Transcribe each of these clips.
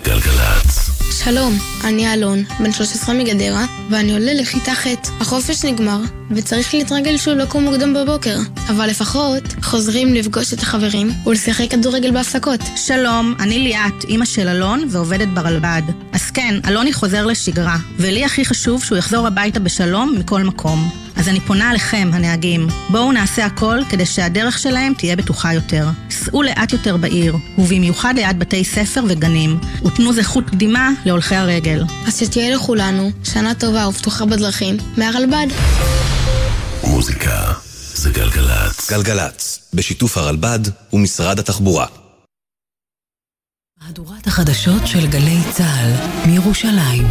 גלגלצ. שלום, אני אלון, בן 13 מגדרה, ואני עולה לכיתה ח'. החופש נגמר, וצריך להתרגל שוב לקום מוקדם בבוקר. אבל לפחות חוזרים לפגוש את החברים ולשחק כדורגל בהפסקות. שלום, אני ליאת, אמא של אלון ועובדת ברלב"ד. אז כן, אלוני חוזר לשגרה, ולי הכי חשוב שהוא יחזור הביתה בשלום מכל מקום. אז אני פונה עליכם, הנהגים. בואו נעשה הכל כדי שהדרך שלהם תהיה בטוחה יותר. סעו לאט יותר בעיר, ובמיוחד ליד בתי ספר וגנים. ותנו זכות קדימה להולכי הרגל. אז שתהיה לכולנו שנה טובה ובטוחה בדרכים מהרלב"ד. מוזיקה זה גלגלצ. גלגלצ, בשיתוף הרלב"ד ומשרד התחבורה. מהדורת החדשות של גלי צה"ל מירושלים.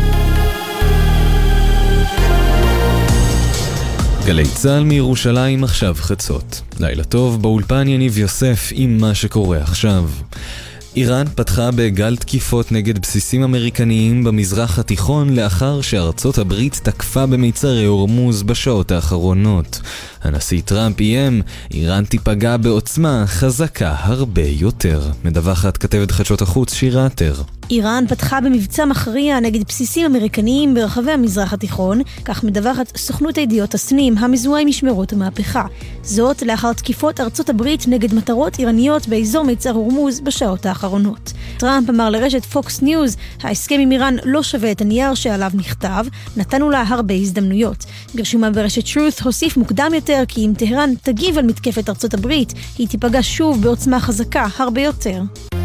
גלי צה"ל מירושלים עכשיו חצות. לילה טוב, באולפן יניב יוסף עם מה שקורה עכשיו. איראן פתחה בגל תקיפות נגד בסיסים אמריקניים במזרח התיכון לאחר שארצות הברית תקפה במיצרי הורמוז בשעות האחרונות. הנשיא טראמפ איים, איראן תיפגע בעוצמה חזקה הרבה יותר. מדווחת כתבת חדשות החוץ שירה עטר. איראן פתחה במבצע מכריע נגד בסיסים אמריקניים ברחבי המזרח התיכון, כך מדווחת סוכנות הידיעות הסנים המזוהה עם משמרות המהפכה. זאת לאחר תקיפות ארצות הברית נגד מטרות איראניות באזור מיצר הורמוז בשעות האחרונות. טראמפ אמר לרשת פוקס ניוז, ההסכם עם איראן לא שווה את הנייר שעליו נכתב, נתנו לה הרבה הזדמנויות. ברשומה ברשת truth הוסיף מוקדם יותר כי אם טהרן תגיב על מתקפת ארצות הברית, היא תיפגע שוב בעוצמה חזקה הרבה יותר.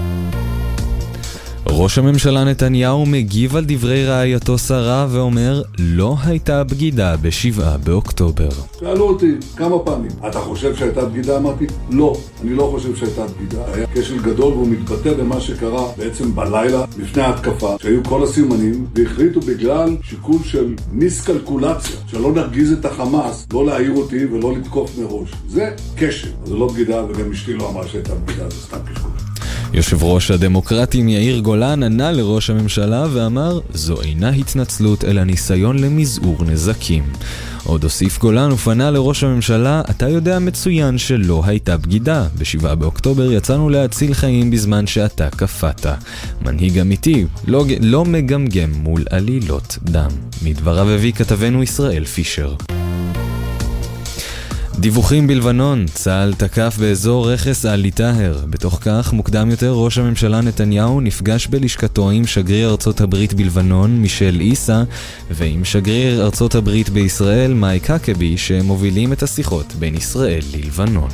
ראש הממשלה נתניהו מגיב על דברי רעייתו שרה ואומר לא הייתה בגידה ב7 באוקטובר. שאלו אותי כמה פעמים, אתה חושב שהייתה בגידה? אמרתי, לא, אני לא חושב שהייתה בגידה. היה כשל גדול והוא מתבטא במה שקרה בעצם בלילה לפני ההתקפה, שהיו כל הסימנים והחליטו בגלל שיקול של מיסקלקולציה, שלא נרגיז את החמאס, לא להעיר אותי ולא לתקוף מראש. זה כשל, זה לא בגידה וגם אשתי לא אמרה שהייתה בגידה, זה סתם קשקול. יושב ראש הדמוקרטים יאיר גולן ענה לראש הממשלה ואמר זו אינה התנצלות אלא ניסיון למזעור נזקים. עוד הוסיף גולן ופנה לראש הממשלה, אתה יודע מצוין שלא הייתה בגידה. ב7 באוקטובר יצאנו להציל חיים בזמן שאתה קפאת. מנהיג אמיתי לא מגמגם מול עלילות דם. מדבריו הביא כתבנו ישראל פישר. דיווחים בלבנון, צה"ל תקף באזור רכס אלי טהר. בתוך כך, מוקדם יותר ראש הממשלה נתניהו נפגש בלשכתו עם שגריר ארצות הברית בלבנון, מישל איסה, ועם שגריר ארצות הברית בישראל, מייק הקבי, שמובילים את השיחות בין ישראל ללבנון.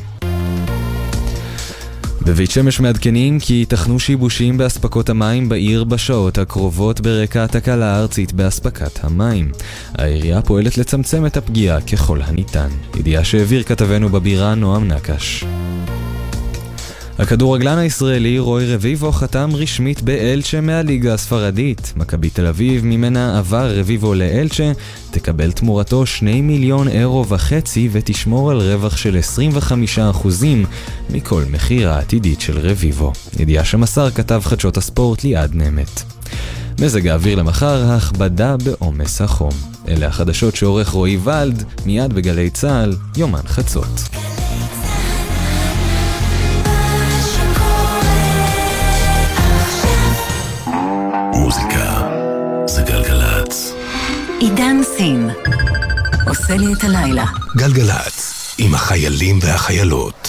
בבית שמש מעדכנים כי ייתכנו שיבושים באספקות המים בעיר בשעות הקרובות ברקע התקלה הארצית באספקת המים. העירייה פועלת לצמצם את הפגיעה ככל הניתן. ידיעה שהעביר כתבנו בבירה נועם נקש. הכדורגלן הישראלי רוי רביבו חתם רשמית באלצ'ה מהליגה הספרדית. מכבי תל אביב ממנה עבר רביבו לאלצ'ה, תקבל תמורתו 2.5 מיליון אירו ותשמור על רווח של 25% מכל מחירה עתידית של רביבו. ידיעה שמסר כתב חדשות הספורט ליעד נמת. מזג האוויר למחר, ההכבדה בעומס החום. אלה החדשות שעורך רועי ולד, מיד בגלי צה"ל, יומן חצות. מוזיקה זה גלגלצ. עידן סין עושה לי את הלילה. גלגלצ עם החיילים והחיילות.